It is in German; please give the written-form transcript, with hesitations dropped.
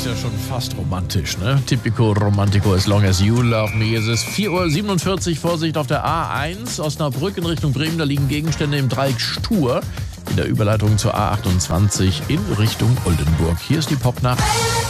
ist ja schon fast romantisch, ne? Typico romantico as long as you love me. Es ist 4:47 Uhr, Vorsicht auf der A1, Osnabrück in Richtung Bremen. Da liegen Gegenstände im Dreieck Stur in der Überleitung zur A28 in Richtung Oldenburg. Hier ist die Popnacht.